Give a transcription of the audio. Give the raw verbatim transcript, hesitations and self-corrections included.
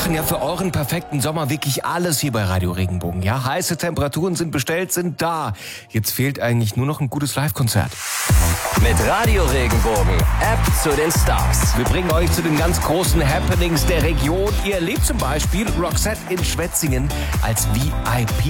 machen ja für euren perfekten Sommer wirklich alles hier bei Radio Regenbogen. Ja, heiße Temperaturen sind bestellt, sind da. Jetzt fehlt eigentlich nur noch ein gutes Live-Konzert. Mit Radio Regenbogen, App zu den Stars. Wir bringen euch zu den ganz großen Happenings der Region. Ihr erlebt zum Beispiel Roxette in Schwetzingen als V I